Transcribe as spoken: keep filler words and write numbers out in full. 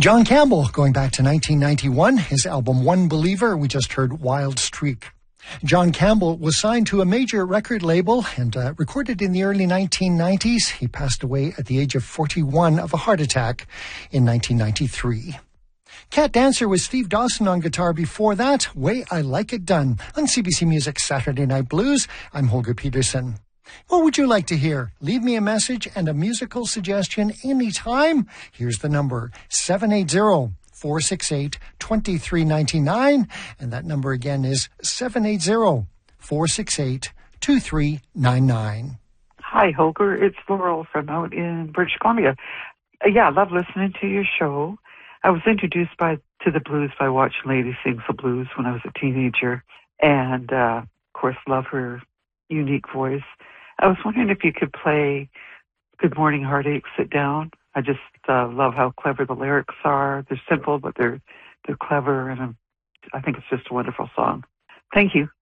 John Campbell, going back to nineteen ninety-one, his album One Believer, we just heard Wild Streak. John Campbell was signed to a major record label and uh, recorded in the early nineteen nineties. He passed away at the age of forty-one of a heart attack in nineteen ninety-three. Cat Dancer with Steve Dawson on guitar before that. Way I Like It Done on C B C Music Saturday Night Blues. I'm Holger Peterson. What would you like to hear? Leave me a message and a musical suggestion anytime. Here's the number, seven eight zero, four six eight, two three nine nine. And that number again is seven eight zero, four six eight, two three nine nine. Hi, Holger. It's Laurel from out in British Columbia. Uh, yeah, I love listening to your show. I was introduced by to the blues by watching Lady Sings the Blues when I was a teenager. And, uh, of course, love her unique voice. I was wondering if you could play Good Morning Heartache, Sit Down. I just uh, love how clever the lyrics are. They're simple, but they're they're clever, and I'm, I think it's just a wonderful song. Thank you.